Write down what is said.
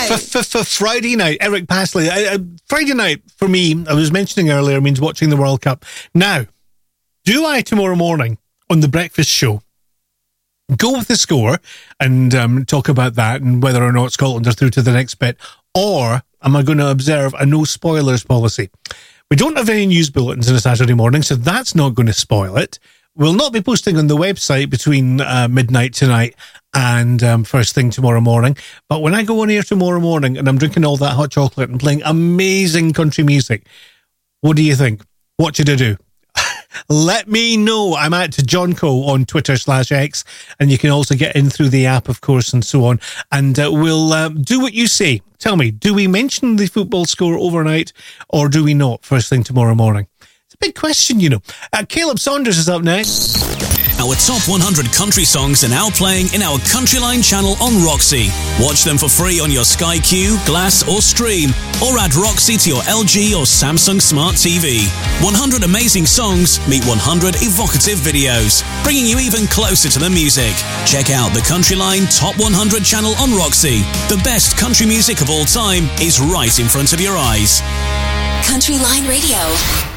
night. Friday night, Eric Pasley. Friday night, for me, I was mentioning earlier, means watching the World Cup. Now, do I tomorrow morning on the breakfast show go with the score and talk about that and whether or not Scotland are through to the next bit, or am I going to observe a no spoilers policy? We don't have any news bulletins on a Saturday morning, so that's not going to spoil it. We'll not be posting on the website between midnight tonight and first thing tomorrow morning. But when I go on air tomorrow morning and I'm drinking all that hot chocolate and playing amazing country music, what do you think? What should I do? Let me know. I'm at John Coe on Twitter/X, and you can also get in through the app, of course, and so on. And we'll do what you say. Tell me, do we mention the football score overnight, or do we not first thing tomorrow morning? It's a big question, you know. Caleb Saunders is up next. Our top 100 country songs are now playing in our Countryline channel on Roxy. Watch them for free on your Sky Q, Glass or Stream, or add Roxy to your LG or Samsung Smart TV. 100 amazing songs meet 100 evocative videos, bringing you even closer to the music. Check out the Countryline Top 100 channel on Roxy. The best country music of all time is right in front of your eyes. Countryline Radio.